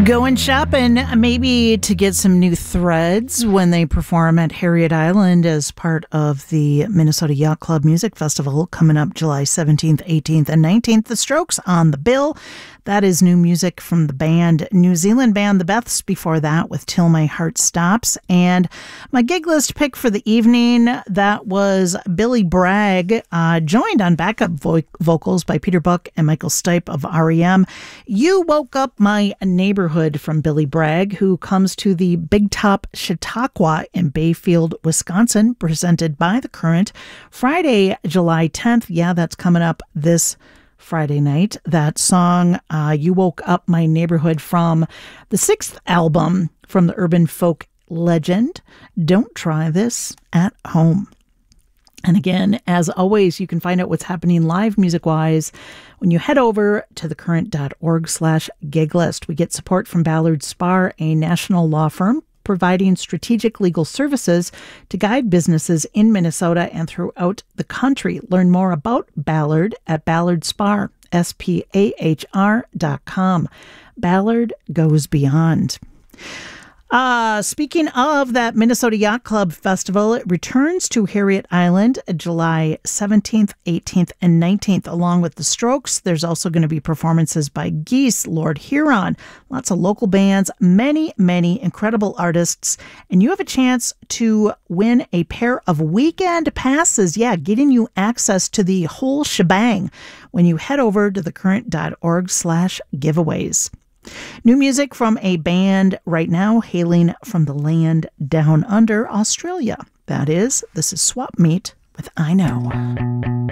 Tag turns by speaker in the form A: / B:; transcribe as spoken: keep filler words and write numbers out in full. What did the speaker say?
A: Going shopping, maybe to get some new threads when they perform at Harriet Island as part of the Minnesota Yacht Club Music Festival coming up July seventeenth, eighteenth, and nineteenth. The Strokes on the bill. That is new music from the band, New Zealand band The Beths, before that with Till My Heart Stops. And my gig list pick for the evening, that was Billy Bragg, uh, joined on backup vo- vocals by Peter Buck and Michael Stipe of R E M. You Woke Up My Neighborhood from Billy Bragg, who comes to the Big Top Chautauqua in Bayfield, Wisconsin, presented by The Current, Friday, July tenth. Yeah, that's coming up this Friday night. That song, uh, You Woke Up My Neighborhood, from the sixth album from the urban folk legend, Don't Try This at Home. And again, as always, you can find out what's happening live music-wise when you head over to thecurrent.org slash gig list. We get support from Ballard Spahr, a national law firm providing strategic legal services to guide businesses in Minnesota and throughout the country. Learn more about Ballard at Ballard Spahr, S P A H R dot com. Ballard goes beyond. Uh, speaking of that Minnesota Yacht Club Festival, it returns to Harriet Island July seventeenth, eighteenth, and nineteenth, along with the Strokes. There's also going to be performances by Geese, Lord Huron, lots of local bands, many, many incredible artists, and you have a chance to win a pair of weekend passes. Yeah, getting you access to the whole shebang when you head over to thecurrent.org slash giveaways. New music from a band right now hailing from the land down under, Australia. That is, this is Swap Meet with I Know.